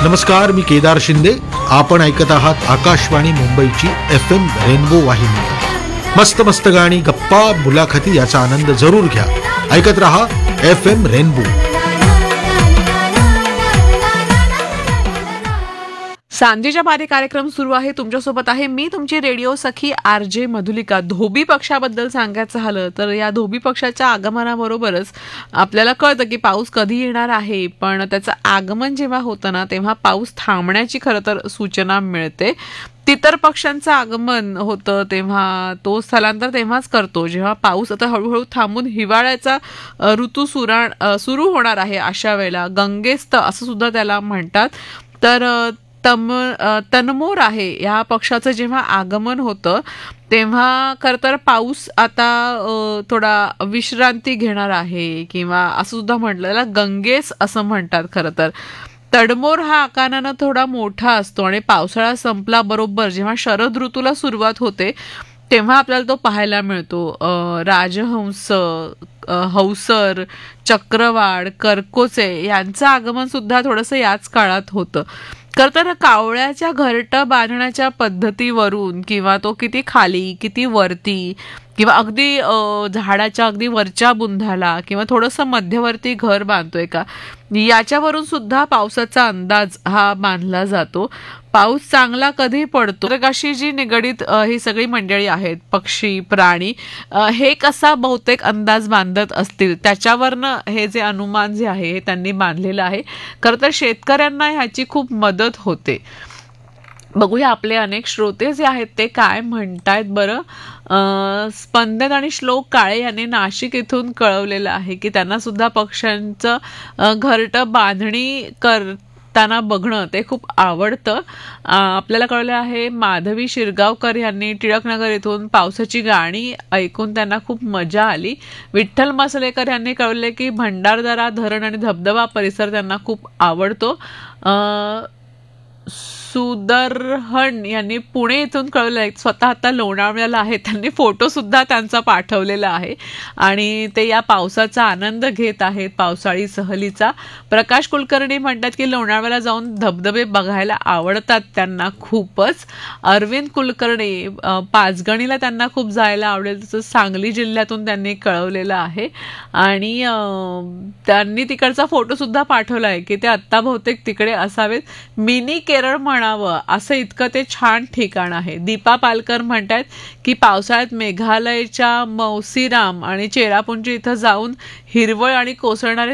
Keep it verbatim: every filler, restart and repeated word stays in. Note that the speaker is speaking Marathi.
नमस्कार, मी केदार शिंदे. आपण ऐकत आहात आकाशवाणी मुंबईची एफ एम रेनबो वाहिनी. मस्त मस्त गाणी, गप्पा, मुलाखती याचा आनंद जरूर घ्या. ऐकत रहा एफ एम रेनबो. सांजेच्या पारी कार्यक्रम सुरू आहे. तुमच्यासोबत आहे मी तुमची रेडिओ सखी आर जे मधुलिका. धोबी पक्षाबद्दल सांगायचं झालं तर या धोबी पक्षाच्या आगमनाबरोबरच आपल्याला कळतं की पाऊस कधी येणार आहे. पण त्याचं आगमन जेव्हा होतं ना तेव्हा पाऊस थांबण्याची खरं तर सूचना मिळते. तितर पक्ष्यांचं आगमन होतं तेव्हा तो स्थलांतर तेव्हाच करतो जेव्हा पाऊस आता हळूहळू थांबून हिवाळ्याचा ऋतू सुरा सुरू होणार आहे. अशा वेळेला गंगेस्त असं सुद्धा त्याला म्हणतात. तर तम तनमोर आहे या पक्षाचं जेव्हा आगमन होतं तेव्हा खरं तर पाऊस आता थोडा विश्रांती घेणार आहे किंवा असं सुद्धा म्हटलं. त्याला गंगेस असं म्हणतात. खरं तर तडमोर हा आकारानं थोडा मोठा असतो आणि पावसाळा संपला बरोबर जेव्हा शरद ऋतूला सुरुवात होते तेव्हा आपल्याला तो पाहायला मिळतो. राजहंस, हौसर, चक्रवाढ, करकोचे यांचं आगमन सुद्धा थोडंसं याच काळात होतं. खरं तर कावळ्याच्या घरटं बांधण्याच्या पद्धतीवरून किंवा तो किती खाली किती वरती किंवा अगदी झाडाच्या अगदी वरच्या बुंधाला किंवा थोडंसं मध्यवर्ती घर बांधतोय का याच्यावरून सुद्धा पावसाचा अंदाज हा बांधला जातो. पाऊस चांगला कधी पडतो अशी जी निगडीत ही सगळी मंडळी आहेत, पक्षी, प्राणी, हे कसा बहुतेक अंदाज बांधत असतील त्याच्यावरनं हे जे अनुमान जे आहे हे त्यांनी बांधलेलं आहे. खरं तर शेतकऱ्यांना ह्याची खूप मदत होते. बघूया आपले अनेक श्रोते जे आहेत ते काय म्हणतायत बरं. स्पंदन आणि श्लोक काळे यांनी नाशिक इथून कळवलेलं आहे की त्यांना सुद्धा पक्ष्यांचं घरटं बांधणी करताना बघणं ते खूप आवडतं. आपल्याला कळलं आहे माधवी शिरगावकर यांनी टिळकनगर इथून पावसाची गाणी ऐकून त्यांना खूप मजा आली. विठ्ठल मसलेकर यांनी कळवले की भंडारदरा धरण आणि धबधबा परिसर त्यांना खूप आवडतो. सुदर्हन यांनी पुणे इथून कळवलं आहे, स्वतः आता लोणावळ्याला आहे, त्यांनी फोटो सुद्धा त्यांचा पाठवलेला आहे आणि ते या पावसाचा आनंद घेत आहेत, पावसाळी सहलीचा. प्रकाश कुलकर्णी म्हणतात की लोणावळ्याला जाऊन धबधबे बघायला आवडतात त्यांना खूपच. अरविंद कुलकर्णी पाचगणीला त्यांना खूप जायला आवडेल तसं सांगली जिल्ह्यातून त्यांनी कळवलेलं आहे आणि त्यांनी तिकडचा फोटो सुद्धा पाठवला आहे की ते आत्ता बहुतेक तिकडे असावेत. मिनी केरळ म्हणावं असं इतकं ते छान ठिकाण आहे. दीपा पालकर म्हणतात की पावसाळ्यात मेघालयच्या मौसिराम आणि चेरापुंजी इथं जाऊन हिरवळ आणि कोसळणारे